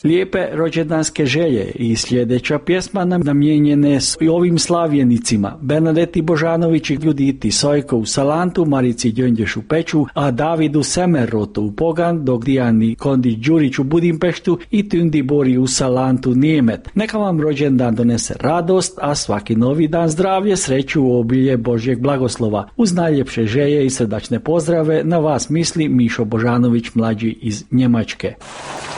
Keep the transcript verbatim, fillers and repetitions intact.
Lijepe rođendanske želje i sljedeća pjesma nam namijenjene s ovim slavljenicima: Bernadeti Božanović i Juditi Sojko u Salantu, Marici Đönđeš u Peču, a Davidu Semerrotu u Pogan, dok Dijani Kondić Đurić u Budimpeštu i Tundi Bori u Salantu Nijemet. Neka vam rođendan donese radost, a svaki novi dan zdravlje, sreću, obilje Božjeg blagoslova. Uz najljepše želje i srdačne pozdrave na vas misli Mišo Božanović mlađi iz Njemačke.